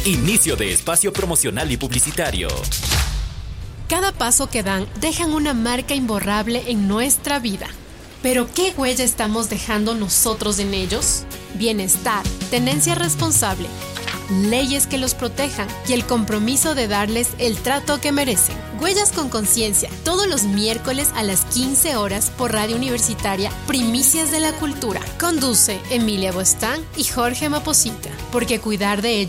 Inicio de espacio promocional y publicitario. Cada paso que dan dejan una marca imborrable en nuestra vida. ¿Pero qué huella estamos dejando nosotros en ellos? Bienestar, tenencia responsable, leyes que los protejan y el compromiso de darles el trato que merecen. Huellas con Conciencia, todos los miércoles a las 15 horas por Radio Universitaria, Primicias de la Cultura. Conduce Emilia Bostán y Jorge Maposita, porque cuidar de ellos